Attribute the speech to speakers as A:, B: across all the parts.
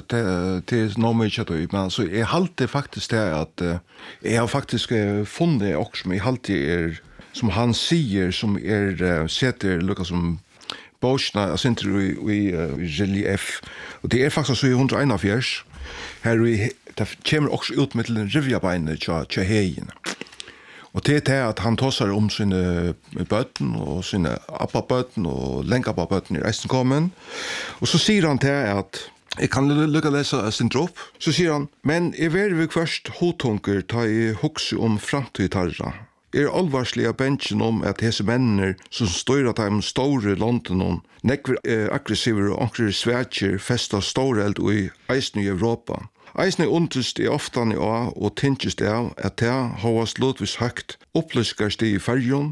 A: är nog mycket då, men så är alltid faktiskt det att jag har faktiskt funnit också som är alltid som han säger som sätter Lucas som Boschna center i relief och det är faktiskt så i 141 här det kommer också ut med en rivjabein till hejen. Och det är att han tossar om sina bötten och sina appabötten och länkababötten i resten kommen. Och så säger han till att jag kan lycka läsa sin dropp. Så säger han, men jag vill först hotunker ta i huxe om framtidtarra. Allvarsliga benchen om att dessa människor som står att de stora landen nekver aggressiva och ankrar svätjer fästa storeld i eisen i Europa. Eisne undrest er oftan i A og tinkest av at det har slutvis høgt opplyskarst i färjon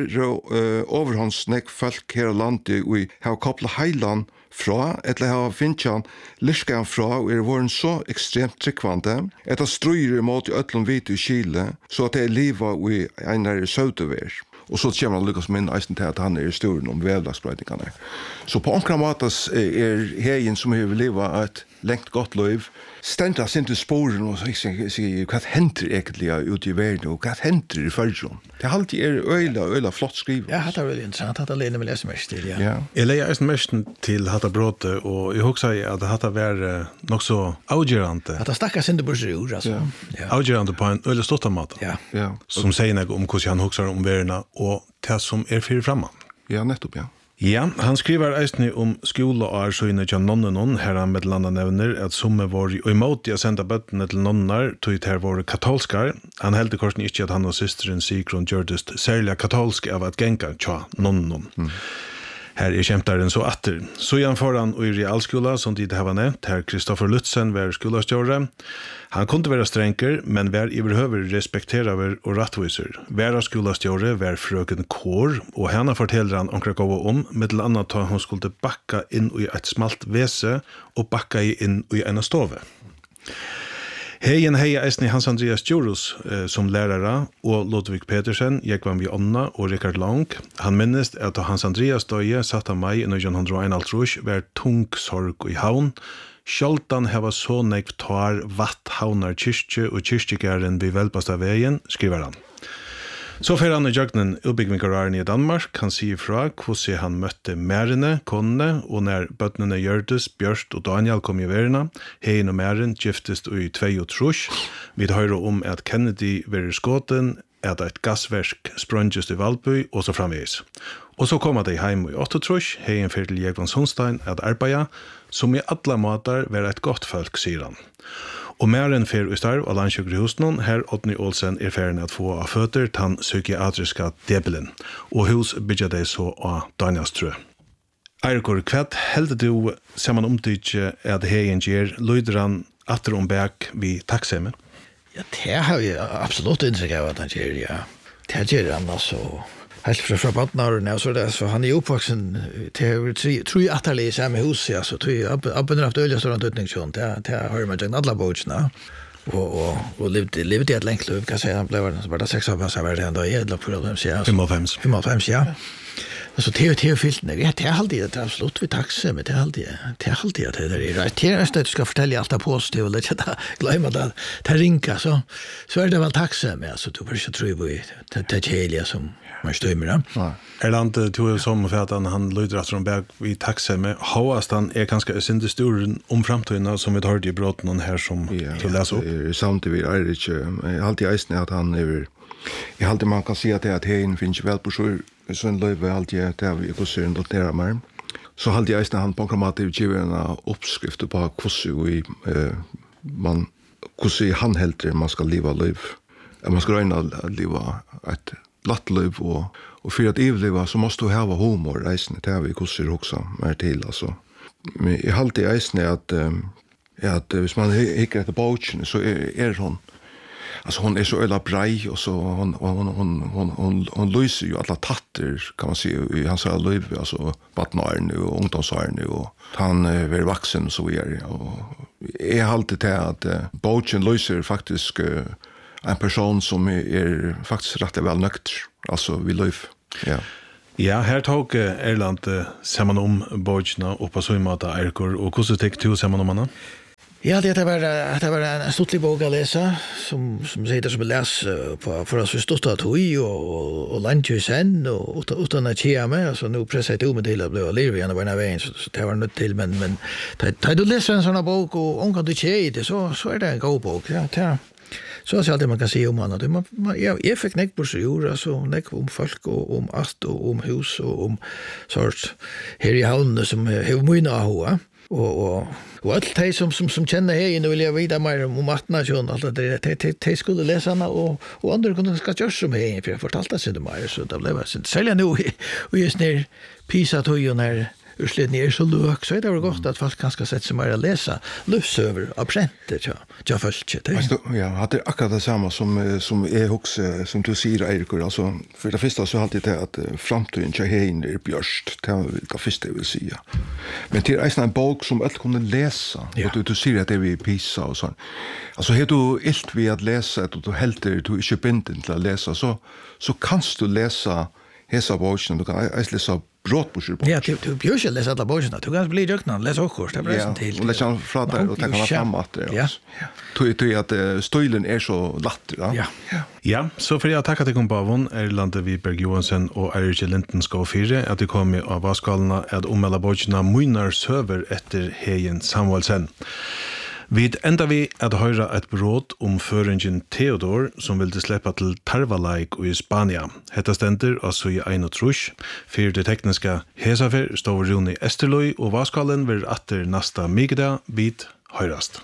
A: overhåndsnek folk her landet og har koppla heilan fra, eller har finnjan liskan fra og våren så ekstremt tryggvande at det strøyer mot ötlom vit i Chile så at det liva i einar søvdever. Och så kommer han lyckas med eisen till att han är historien om vävlagsbrötningarna. Så på ankra matas hejen som har livat ett längt gott liv ständas inte spåren och säger vad händer egentligen ute i världen och vad händer i förrjun. Det är alltid öjla flott skrivet.
B: Ja, det är väldigt intressant att det leder med läsmest till. Ja.
C: Jag lägger eisen mest till hata brotte och jag också säger att det hata var nog så avgörande.
B: Att det stackars inte borde ur alltså.
C: Ja. Avgörande på en öjla stotta mat.
B: Ja.
C: Som säger något om hur han huxar om världen och det som för framman.
A: Ja, nettopp, ja.
C: Ja, han skriver eisne om skola og arsøyne til nonnen, her han med landa nevner at som var i måte å sende bøttene til nonner, tog her var katolskar. Han heldte korsen ikke at han og systeren Sigrun gjørdest særlig katolsk av at genka tja nonnen. Her kjemtaren så atter. Så igjen foran i realskola, som de har nevnt, her Kristoffer Lutzen var skolastjåre. Han kunne være strenger, men var i behøver respekteraver og rattviser. Væra skolastjåre var frøken Kår, og henne forteller han omkring om, med til annet at hun skulle bakka inn i et smalt vese, og bakka inn i en stove. Heien eisne Hans Andreas Djurus som lærere, og Ludvig Petersen, Jekvan Vionna og Richard Long. Han minnes at Hans Andreas døye satt av meg i 1901 var tung sorg i havn. Skjoldan heva så nekv tar vatt havnar kyrkje og kyrkjegæren ved velpast av veien, skriver han. Så fer han i jøgnen utbyggvingararen i Danmark. Han sier fra hvordan han møtte mærene, konene, og når bøttene gjørtes, Bjørst og Daniel kom i verena. Heien og mæren giftest i 2 Vi hører om at Kennedy var i skåten, at et gassverk sprønges i Valby, og så framvis. Og så kom de hjem i 8 heien fer til Jekvan Sundstein at arbeida, som i alle måter var et godt folk, sier han. Og mæren fer i starv av landsjøkere husnån, her Odny Olsen ferdig at få av føtter til psykiatriska debelen, og hus bygger de så av Danielstrø. Eirikor, hva heldur du sammen omtidje at heien gjør løydran atter om bæk vi takksemmen?
B: Ja, det har jeg absolutt inntrykk av at han gjør, ja. Det gjør han altså. Helt fra badnaren, så han er oppvoksen til tror jeg atterlig i samme hus, ja, så tror jeg abben haft øyla stor antutningssjon, det har man gjerne alle båtsene, og levde i et lengt liv, kan jeg si, han ble bare 6 år, så var det enda i edla på dem, ja. 55, ja. Så det är filten. Ja, det är alltid det absolut vi taxar men det är alltid att det är rätt. Det är att du ska fortälja allt positivt och lägga glömma det. Det rinka så är det väl taxar med så du får inte tro på det heliga som man stämmer då.
A: Ja.
C: Erland tog som för att han lyder från berg vi taxar med hoast han är ganska synd sturen om framtiden som vi hörde i brotten här som till läsa upp.
A: Samtidigt är det inte alltid isen att han är I alltid man kan se att det här finns väl på så en löv alltid det vi går så notera mer. Så alltid är han på programmativ giver en uppskrift på hur man hur han helt man ska leva liv. Man ska räna att leva ett glatt liv och för att överleva så måste du ha humor resten det har vi hur också mer till alltså. Men I alltid är att hvis man hickar efter bochen så är hon alltså hon är så ölla brej och så hon löser ju alla tatter kan man se I hans liv alltså barnarn och ungdomsarn och han är vuxen så är och är alltid det att bochen löser faktiskt en person som är faktiskt rätt väl nökt alltså vi liv ja.
C: Ja, her tog Erland samman om Borgna og på så måte Eirikor, og hvordan tenker du samman om henne?
B: Ja, det var en stortlig bok att läsa som säger det som läs på för oss förstått att hui och lunch sen och utan att kära med så nu pressar jag med till att bli liv igen på en väg så det var något till men ta du läser en sån bok och om kan du kära det så är det en god bok. Ja, så är alltid man kan säga om man jag fick näck på sig gjorde så näck om folk och om ast och om hus och om sorts här i havnen som har mycket att och allt det som känner här nu vill jag veta mer om matnation allt det skulle läsa och andra kunde ska göra som här för jag fortalte sig det mer så det blev så sälja nu och just när pisa tog ju när urslit ner så lök så det var gott att folk kanske sätta sig mer att läsa lösöver absenter jag först det.
A: Ja, det är akkurat det samma som är också som du säger Erik alltså för det första så alltid det att framtiden jag är björst det första jag vill säga. Men det är en bok som alla kunde läsa och du säger att det är vi pisa och så. Alltså har du illt vid att läsa och du helter du inte binden till att läsa så kan du läsa hesa boken du kan läsa brotbusher på.
B: Ja, du björs att läsa alla böckerna. Du kan bli döknan, läsa också. Det blir sånt till.
A: Och läsa från där och ta kan framåt det. Ja. Tror att stilen är så latt,
B: ja.
C: Ja, så för jag tackar till kompavon Erlande Wiberg Johansen och Erik Linden ska fira att det kommer av vaskalna att ommäla böckerna Munnar söver efter Hejen Samuelsen. Vi enda vi att höra ett brott om föringen Theodor som ville släppa till Tarvalaik i Spania. Hetta stender alltså i ein og trusch. För det tekniska hesafer står Rune Esterløy og vaskallen vil atter nasta migda vid høyrast.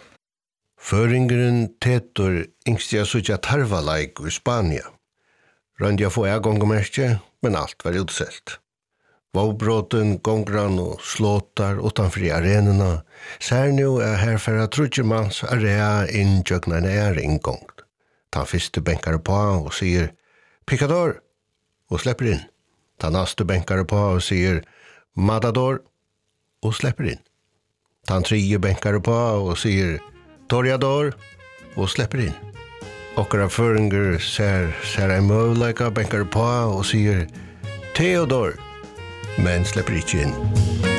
D: Föringen Theodor yngstia suja Tarvalaik i Spania. Rønde jeg få gångmerke, men allt var utselt. Vågbråten, gångran og slåtar utanför i arenorna ser nu här för att trudgemans area injögna en ingång. Ta fyrste bänkare på och säger Picador och släpper in. Ta nästa bänkare på och säger Matador och släpper in. Ta tredje bänkare på och säger Toriador och släpper in. Okra föringer ser en möjliga bänkare på och säger Theodor men släpper inte in.